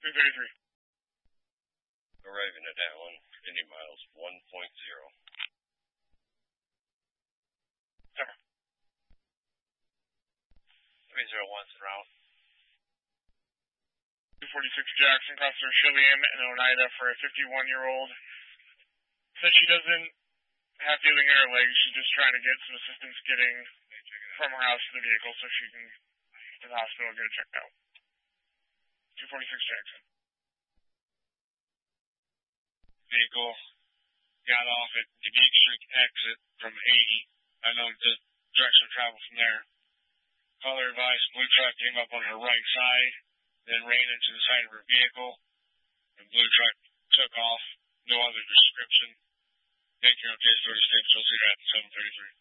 233. Arriving at that one, Indy miles 1.0. 301's en route. 246 Jackson crosses her Chilium and Oneida for a 51-year-old. Said she doesn't have feeling in her legs. She's just trying to get some assistance getting from her house to the vehicle so she can to the hospital and get it checked out. 246 Jackson. Vehicle got off at the Geek Street exit from 80. I know the direction of travel from there. Caller advised blue truck came up on her right side, then ran into the side of her vehicle, and blue truck took off. No other description. Thank you, okay, 36, we'll see you at 7:33.